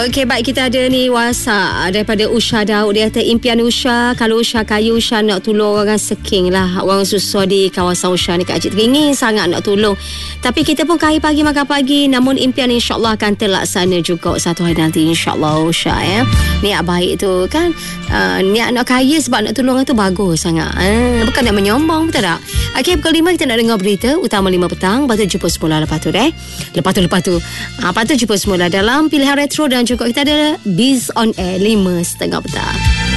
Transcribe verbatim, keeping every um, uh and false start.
Okey, baik, kita ada ni WhatsApp daripada Usha Daud. Dia kata impian Usha, kalau Usha kaya, Usha nak tolong orang seking lah, orang susah di kawasan Usha ni. Kak Cik teringin sangat nak tolong, tapi kita pun kaya pagi makan pagi. Namun impian insyaAllah akan terlaksana juga satu hari nanti, insyaAllah Usha ya. Niat baik tu kan, uh, niat nak kaya sebab nak tolong tu bagus sangat, uh, bukan nak menyombong, betul tak? Okey, pukul lima kita nak dengar berita utama lima petang. Lepas tu jumpa semula lepas tu deh. Lepas tu lepas tu. Ha, lepas tu jumpa semula dalam pilihan retro, dan juga kita ada Biz on Air lima setengah petang.